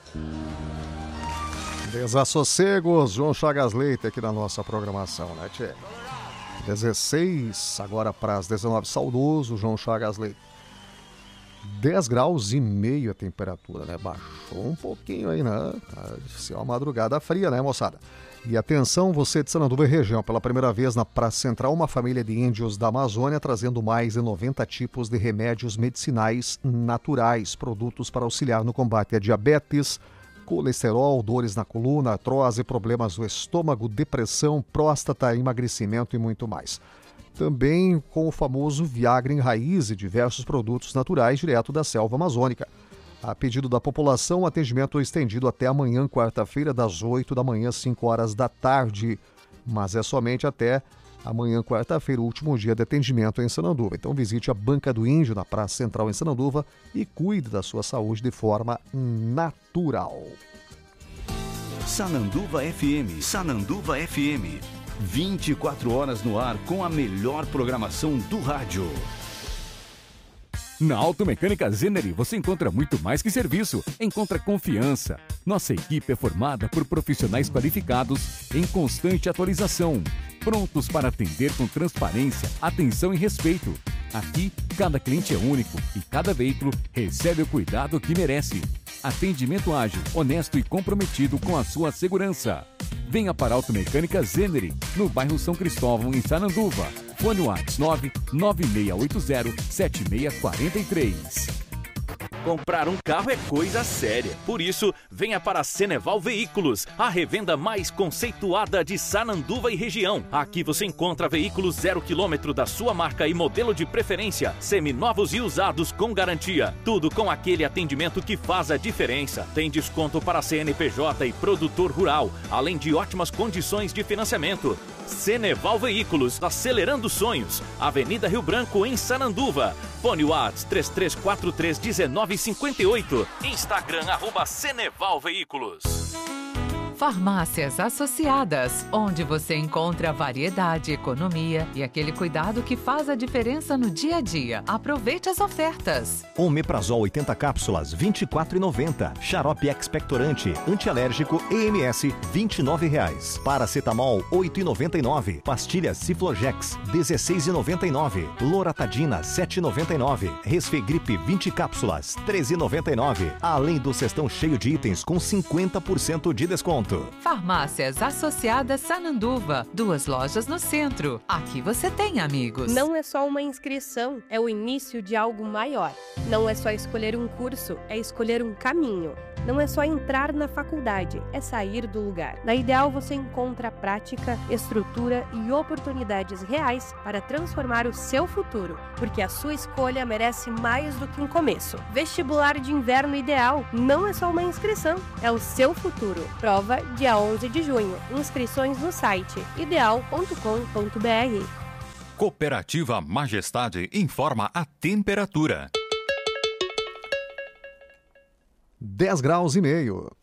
Desassossegos, João Chagas Leite aqui na nossa programação, né, tchê? 16, agora para as 19, saudoso João Chagas Leite. 10 graus e meio a temperatura, né? Baixou um pouquinho aí, né? Tá uma madrugada fria, né, moçada? E atenção, você de Sananduva e região, pela primeira vez na Praça Central, uma família de índios da Amazônia trazendo mais de 90 tipos de remédios medicinais naturais, produtos para auxiliar no combate a diabetes, colesterol, dores na coluna, artrose, problemas do estômago, depressão, próstata, emagrecimento e muito mais. Também com o famoso Viagra em raiz e diversos produtos naturais direto da selva amazônica. A pedido da população, o atendimento é estendido até amanhã, quarta-feira, das 8 da manhã às 5 horas da tarde. Mas é somente até amanhã, quarta-feira, o último dia de atendimento em Sananduva. Então visite a Banca do Índio, na Praça Central em Sananduva, e cuide da sua saúde de forma natural. Sananduva FM, Sananduva FM. 24 horas no ar com a melhor programação do rádio. Na Automecânica Zeneri você encontra muito mais que serviço, encontra confiança. Nossa equipe é formada por profissionais qualificados em constante atualização, prontos para atender com transparência, atenção e respeito. Aqui, cada cliente é único e cada veículo recebe o cuidado que merece. Atendimento ágil, honesto e comprometido com a sua segurança. Venha para a Automecânica Zeneri, no bairro São Cristóvão, em Sananduva. Fone WhatsApp 996807643. Comprar um carro é coisa séria. Por isso, venha para a Ceneval Veículos, a revenda mais conceituada de Sananduva e região. Aqui você encontra veículos 0 km da sua marca e modelo de preferência, seminovos e usados com garantia. Tudo com aquele atendimento que faz a diferença. Tem desconto para CNPJ e produtor rural, além de ótimas condições de financiamento. Ceneval Veículos, acelerando sonhos. Avenida Rio Branco, em Sananduva. Fone WhatsApp 33431958. Instagram @Ceneval Veículos. Farmácias Associadas, onde você encontra variedade, economia e aquele cuidado que faz a diferença no dia a dia. Aproveite as ofertas. Omeprazol 80 cápsulas, R$ 24,90. Xarope expectorante, antialérgico EMS, R$ 29,00. Paracetamol, R$ 8,99. Pastilha Ciflogex, R$ 16,99. Loratadina, R$ 7,99. Resfegripe 20 cápsulas, R$ 13,99. Além do cestão cheio de itens com 50% de desconto. Farmácias Associadas Sananduva, 2 lojas no centro. Aqui você tem amigos. Não é só uma inscrição, é o início de algo maior. Não é só escolher um curso, é escolher um caminho. Não é só entrar na faculdade, é sair do lugar. Na Ideal você encontra prática, estrutura e oportunidades reais para transformar o seu futuro, porque a sua escolha merece mais do que um começo. Vestibular de Inverno Ideal não é só uma inscrição, é o seu futuro. Prova dia 11 de junho. Inscrições no site ideal.com.br. Cooperativa Majestade informa a temperatura. 10 graus e meio.